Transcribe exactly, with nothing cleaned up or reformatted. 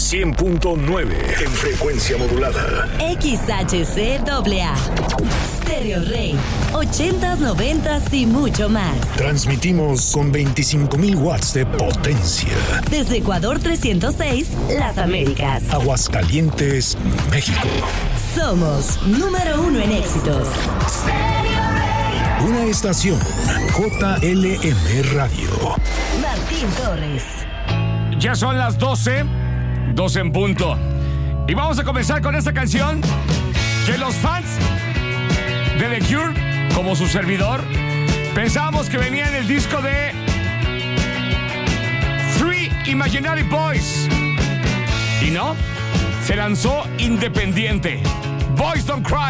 cien punto nueve en frecuencia modulada. X H C A A. Stereo Rey. ochentas, noventas y mucho más. Transmitimos con veinticinco mil watts de potencia. Desde Ecuador trescientos seis, Las Américas. Aguascalientes, México. Somos número uno en éxitos. Una estación J L M Radio. Martín Torres. Ya son las doce, doce en punto. Y vamos a comenzar con esta canción que los fans de The Cure, como su servidor, pensábamos que venía en el disco de Three Imaginary Boys. Y no, se lanzó independiente. Boys Don't Cry.